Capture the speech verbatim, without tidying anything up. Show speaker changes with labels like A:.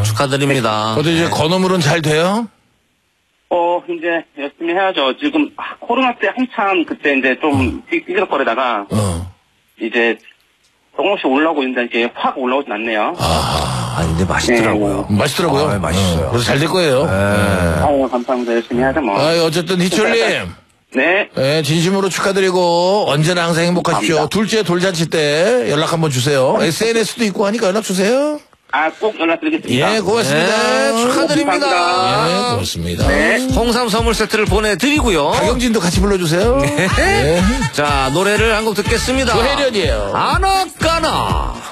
A: 축하드립니다.
B: 어때 이제 건어물은 잘 돼요?
C: 어, 이제 열심히 해야죠. 지금 아, 코로나 때 한참 그때 이제 좀 삐그덕거리다가
B: 어.
C: 이제 조금씩 올라오고 있는데 이제 확 올라오진 않네요.
A: 아, 근데 맛있더라고요.
B: 음, 맛있더라고요.
A: 아, 맛있어요.
B: 어, 그래서 잘 될 거예요. 네.
C: 아유, 감사합니다. 열심히 하죠 뭐.
B: 아, 어쨌든 희철님.
C: 네.
B: 네, 진심으로 축하드리고 언제나 항상 행복하십시오.
C: 감사합니다.
B: 둘째 돌잔치 때 연락 한번 주세요. 에스엔에스도 있고 하니까 연락 주세요.
C: 아, 꼭 연락드리겠습니다.
B: 예, 고맙습니다.
A: 네, 축하드립니다.
C: 감사합니다.
B: 예, 고맙습니다.
C: 네.
A: 홍삼 선물 세트를 보내드리고요.
B: 박영진도 같이 불러주세요. 네.
A: 자, 노래를 한 곡 듣겠습니다.
B: 조혜련이에요.
A: 아나까나.